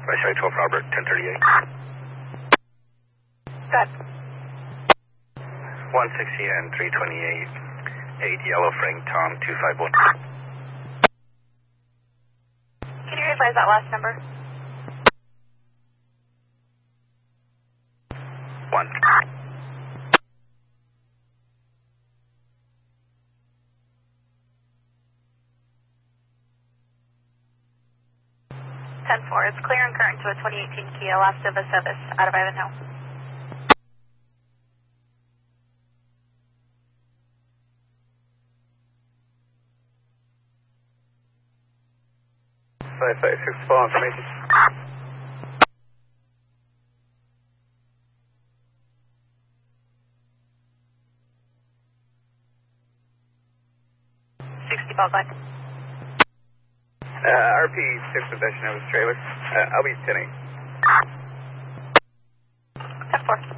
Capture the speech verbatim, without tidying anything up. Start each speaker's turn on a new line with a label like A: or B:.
A: Westside twelve Robert, ten thirty-eight.
B: Good.
A: one sixty and three twenty-eight. eight Yellow Frank Tom two five one.
B: Can you revise that last number?
A: one.
B: ten four. It's clear and current to a twenty eighteen Kia Lastova Service out of Ivanhoe.
A: five five six, full information.
B: sixty ball back.
A: Uh, R P six possession of his trailer. Uh, I'll be ten eight.
B: ten four.